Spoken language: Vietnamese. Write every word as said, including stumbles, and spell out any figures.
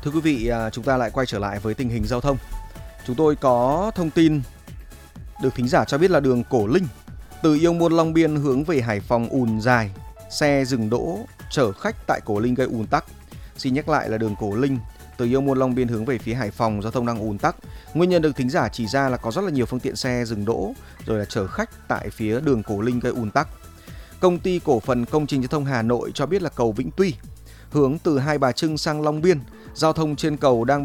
Thưa quý vị, à, chúng ta lại quay trở lại với tình hình giao thông. Chúng tôi có thông tin được thính giả cho biết là đường Cổ Linh từ Yêu Môn Long Biên hướng về Hải Phòng ùn dài, xe dừng đỗ chở khách tại Cổ Linh gây ùn tắc. Xin nhắc lại là đường Cổ Linh từ Yêu Môn Long Biên hướng về phía Hải Phòng giao thông đang ùn tắc. Nguyên nhân được thính giả chỉ ra là có rất là nhiều phương tiện xe dừng đỗ rồi là chở khách tại phía đường Cổ Linh gây ùn tắc. Công ty cổ phần công trình giao thông Hà Nội cho biết là cầu Vĩnh Tuy hướng từ Hai Bà Trưng sang Long Biên, giao thông trên cầu đang